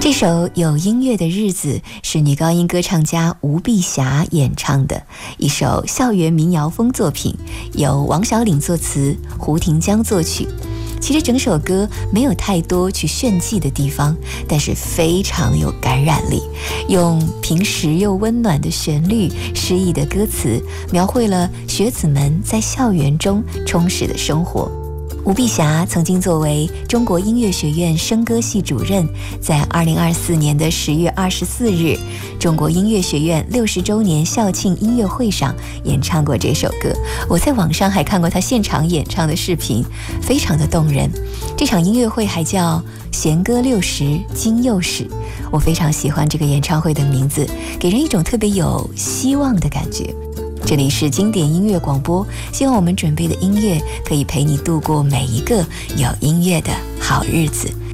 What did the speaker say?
这首有音乐的日子是女高音歌唱家吴碧霞演唱的一首校园民谣风作品，由王小岭作词，胡廷江作曲。其实整首歌没有太多去炫技的地方，但是非常有感染力，用平实又温暖的旋律、诗意的歌词，描绘了学子们在校园中充实的生活。吴碧霞曾经作为中国音乐学院声歌系主任，在2024年的10月24日，中国音乐学院60周年校庆音乐会上演唱过这首歌。我在网上还看过她现场演唱的视频，非常的动人。这场音乐会还叫弦歌60金幼史，我非常喜欢这个演唱会的名字，给人一种特别有希望的感觉。这里是经典音乐广播，希望我们准备的音乐可以陪你度过每一个有音乐的好日子。